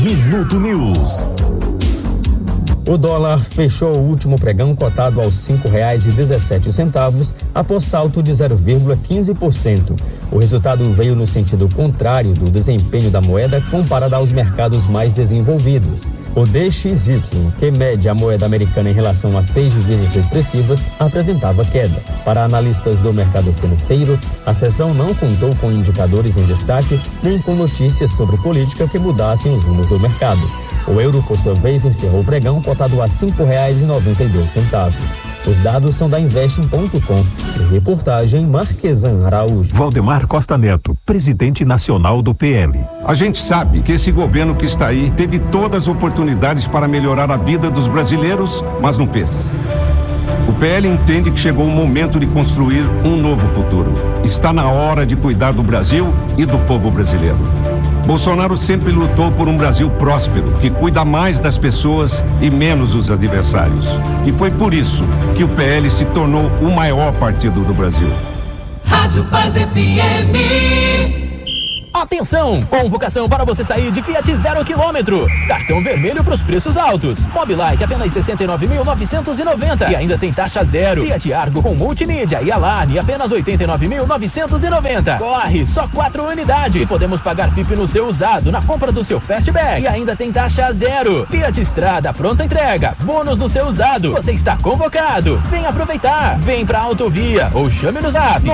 Minuto News. O dólar fechou o último pregão cotado aos R$ 5,17, após salto de 0,15%. O resultado veio no sentido contrário do desempenho da moeda comparada aos mercados mais desenvolvidos. O DXY, que mede a moeda americana em relação a 6 divisas expressivas, apresentava queda. Para analistas do mercado financeiro, a sessão não contou com indicadores em destaque, nem com notícias sobre política que mudassem os rumos do mercado. O euro, por sua vez, encerrou o pregão cotado a R$ 5,92. Os dados são da Investing.com. Reportagem Marquesan Araújo. Valdemar Costa Neto, presidente nacional do PL. A gente sabe que esse governo que está aí teve todas as oportunidades para melhorar a vida dos brasileiros, mas não fez. O PL entende que chegou o momento de construir um novo futuro. Está na hora de cuidar do Brasil e do povo brasileiro. Bolsonaro sempre lutou por um Brasil próspero, que cuida mais das pessoas e menos dos adversários. E foi por isso que o PL se tornou o maior partido do Brasil. Rádio Paz FM. Atenção! Convocação para você sair de Fiat 0 km. Cartão vermelho para os preços altos. Mobilike apenas 69.990 e ainda tem taxa zero. Fiat Argo com multimídia e alarme apenas 89.990. Corre, só 4 unidades. E podemos pagar FIP no seu usado na compra do seu Fastback. E ainda tem taxa zero. Fiat Strada, pronta entrega. Bônus no seu usado. Você está convocado. Vem aproveitar. Vem pra Autovia ou chame no zap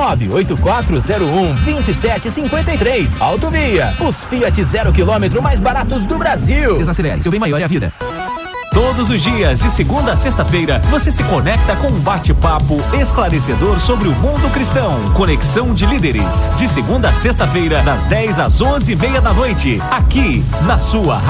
984012753. Autovia, os Fiat 0 km mais baratos do Brasil. Desacelere, seu bem maior é a vida. Todos os dias, de segunda a sexta-feira, você se conecta com um bate-papo esclarecedor sobre o mundo cristão. Conexão de Líderes. De segunda a sexta-feira, das 10 às 11h30 da noite. Aqui, na sua